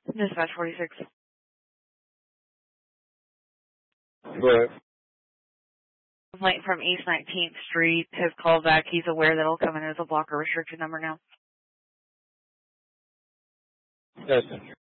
Dispatch 46. But Complaint from East 19th Street. His call back. He's aware that it'll come in as a blocker restricted number now. yes.